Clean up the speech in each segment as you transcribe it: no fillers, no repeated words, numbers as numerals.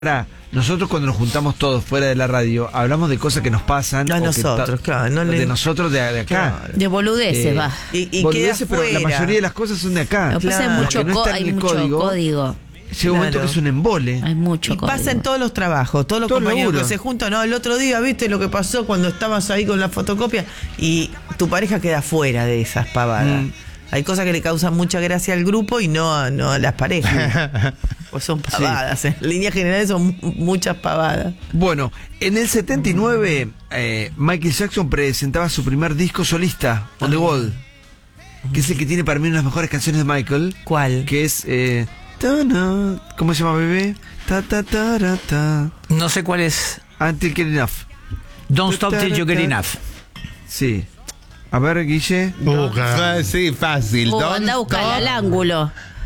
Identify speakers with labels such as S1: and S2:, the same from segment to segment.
S1: Ahora, nosotros cuando nos juntamos todos fuera de la radio, hablamos de cosas que nos pasan.
S2: A nosotros, claro. No
S1: de nosotros de acá.
S2: Claro.
S3: De boludeces, va.
S2: Y
S1: boludeces,
S2: queda
S1: pero la
S2: fuera.
S1: mayoría de las cosas son de acá.
S3: Lo que pasa es
S1: Las
S3: mucho
S1: que no están
S3: hay
S1: en el
S3: mucho código.
S1: Llega un momento que es un embole.
S3: Hay mucho
S2: Y
S3: código.
S2: pasa en todos los trabajos, todos los
S1: Todo
S2: compañeros
S1: laburo.
S2: que se juntan. No, el otro día, ¿viste lo que pasó cuando estabas ahí con la fotocopia? Y tu pareja queda fuera de esas pavadas. Hay cosas que le causan mucha gracia al grupo y no a las parejas. Pues son pavadas. En líneas generales son muchas pavadas.
S1: Bueno, en el 79, Michael Jackson presentaba su primer disco solista, On the Wall, que es el que tiene para mí una de las mejores canciones de Michael.
S2: ¿Cuál?
S1: Que es... ¿cómo se llama, bebé? Ta, ta, ta, ra, ta.
S4: No sé cuál es.
S1: Until Get Enough.
S4: Don't Stop Till You Get Enough.
S1: Sí. A ver, Guille.
S5: Sí, fácil.
S3: Anda a buscarla al ángulo.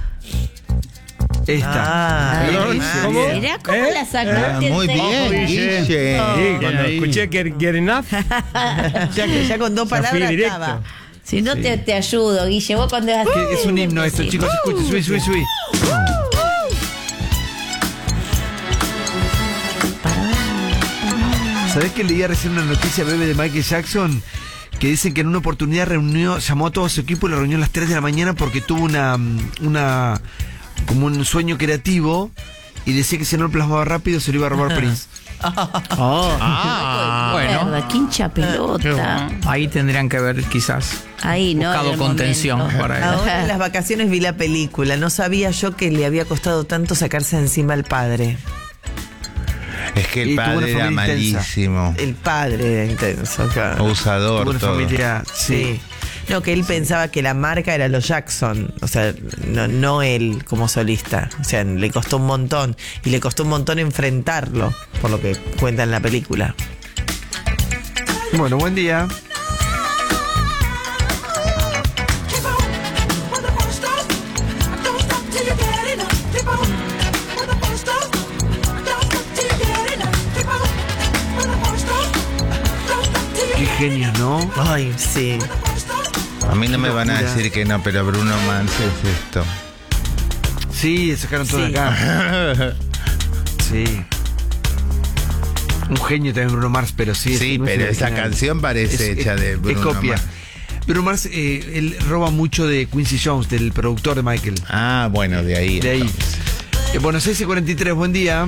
S1: Esta.
S2: Ah,
S1: Bien,
S5: bien.
S1: Guille,
S5: ¿Cómo?
S1: bien.
S3: Mirá cómo la sacaste.
S5: Muy bien, Guille.
S6: Sí, cuando escuché Get Enough,
S2: Ya con dos
S6: ya fui
S2: palabras
S6: directo.
S2: estaba.
S3: Si no te ayudo, Guille, vos cuando vas
S1: Que es un himno esto,
S3: Sí.
S1: chicos, escuchen, subí. ¿Sabés que leía recién una noticia, bebé, de Michael Jackson? Que dicen que en una oportunidad llamó a todo su equipo y lo reunió a las 3 de la mañana porque tuvo como un sueño creativo y decía que si no lo plasmaba rápido se lo iba a robar Prince.
S4: Bueno.
S3: Mierda, qué hincha pelota.
S4: Ahí tendrían que haber quizás
S3: Ahí, ¿no?
S4: buscado
S3: del
S4: contención
S3: momento.
S4: para él.
S2: Ahora en las vacaciones vi la película. No sabía yo que le había costado tanto sacarse de encima al padre.
S5: Es que
S1: Y
S5: el
S1: tuvo una
S5: padre era
S1: familia intensa.
S5: malísimo.
S2: El padre era intenso, claro.
S1: Tuvo
S5: Usador,
S1: una
S5: todo.
S1: familia,
S2: Sí. No, que él pensaba que la marca era los Jackson, o sea, no él como solista. O sea, le costó un montón. Y le costó un montón enfrentarlo, por lo que cuenta en la película.
S1: Bueno, buen día. Qué genio, ¿no?
S2: Ay, sí.
S5: A mí no me van a
S1: locura.
S5: decir que no, pero Bruno Mars es esto.
S1: Sí, sacaron todo de
S2: Sí.
S1: acá. Sí. Un genio también Bruno Mars, pero sí.
S5: Sí,
S1: no es
S5: pero esa
S1: original.
S5: canción parece hecha de Bruno
S1: Es copia.
S5: Mars.
S1: Bruno Mars, él roba mucho de Quincy Jones, del productor de Michael.
S5: Ah, bueno, de ahí.
S1: De ahí.
S5: entonces.
S1: Bueno, 6:43, buen día.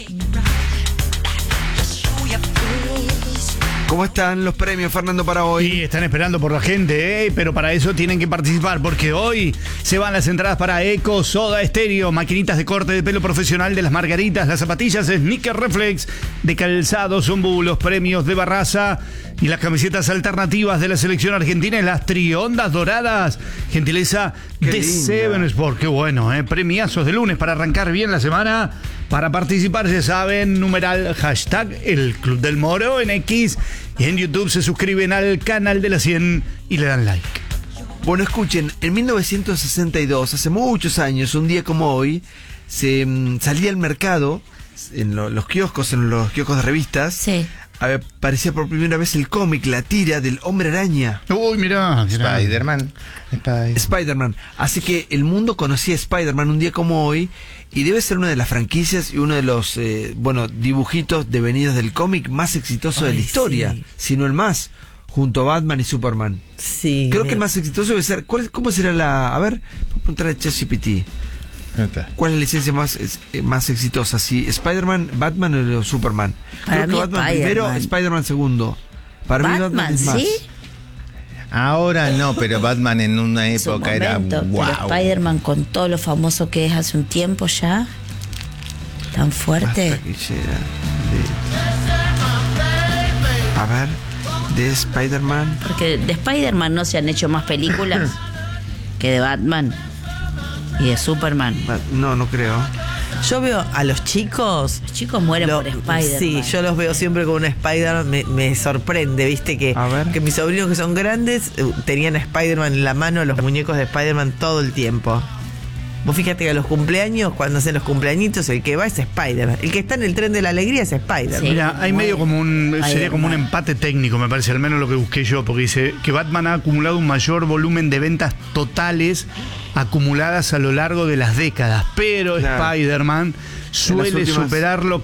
S1: ¿Cómo están los premios, Fernando, para hoy?
S6: y están esperando por la gente, pero para eso tienen que participar, porque hoy se van las entradas para Eco, Soda Estéreo, maquinitas de corte de pelo profesional de las Margaritas, las zapatillas Sneaker Reflex de calzado, son los premios de Barraza y las camisetas alternativas de la selección argentina y las triondas doradas, gentileza
S1: Qué
S6: de
S1: linda.
S6: Seven Sport. Qué bueno, premiazos de lunes para arrancar bien la semana. Para participar, ya saben, numeral hashtag El Club del Moro en X y en YouTube se suscriben al canal de la 100 y le dan like.
S1: Bueno, escuchen, en 1962, hace muchos años, un día como hoy, se salía al mercado, en los kioscos de revistas,
S3: Sí.
S1: aparecía por primera vez el cómic, la tira del Hombre Araña.
S6: Uy, mirá.
S5: Spider-Man.
S1: Spider-Man. Así que el mundo conocía a Spider-Man un día como hoy y debe ser una de las franquicias y uno de los dibujitos devenidos del cómic más exitoso de la
S2: Ay,
S1: historia,
S2: sí.
S1: si no el más, junto a Batman y Superman.
S2: Sí.
S1: Creo que el más exitoso debe ser... ¿Cómo será la...? A ver, vamos a preguntar a ChatGPT. ¿Cuál es la licencia más exitosa? ¿Si Spider-Man, Batman o Superman?
S3: Para
S1: Creo que
S3: mí
S1: Batman primero,
S3: Spider-Man.
S1: Spider-Man segundo. Para mí Batman es más.
S3: ¿sí?
S5: Ahora no, pero Batman en una
S3: En su
S5: época era
S3: momento,
S5: wow.
S3: pero Spider-Man con todo lo famoso que es hace un tiempo ya, tan fuerte.
S1: Hasta que llega a ver, de Spider-Man.
S3: Porque de Spider-Man no se han hecho más películas que de Batman y de Superman.
S1: No creo.
S2: Yo veo a los chicos.
S3: Los chicos mueren por Spider-Man.
S2: Sí, yo los veo siempre con un Spider-Man. Me sorprende, viste,
S1: A ver.
S2: que mis sobrinos que son grandes tenían a Spider-Man en la mano, los muñecos de Spider-Man todo el tiempo. Vos fíjate que a los cumpleaños, cuando hacen los cumpleañitos, el que va es Spider-Man. El que está en el tren de la alegría es Spider-Man.
S3: Sí.
S6: Mira, hay medio como sería
S3: Spider-Man.
S6: como un empate técnico, me parece, al menos lo que busqué yo, porque dice que Batman ha acumulado un mayor volumen de ventas totales acumuladas a lo largo de las décadas, pero
S1: Claro.
S6: Spider-Man suele
S1: últimas-
S6: superarlo